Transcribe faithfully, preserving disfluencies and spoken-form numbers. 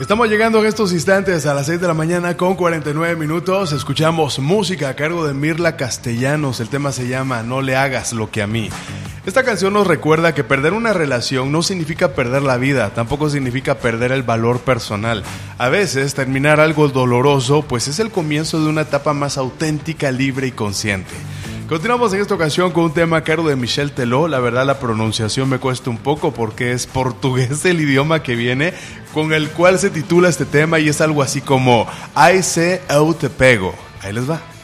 Estamos llegando en estos instantes a las seis de la mañana con cuarenta y nueve minutos. Escuchamos música a cargo de Mirla Castellanos. El tema se llama No le hagas lo que a mí. Esta canción nos recuerda que perder una relación no significa perder la vida, tampoco significa perder el valor personal. A veces terminar algo doloroso pues es el comienzo de una etapa más auténtica, libre y consciente. Continuamos en esta ocasión con un tema a cargo de Michel Teló. La verdad la pronunciación me cuesta un poco porque es portugués el idioma que viene, con el cual se titula este tema y es algo así como Ai se eu te pego. Ahí les va.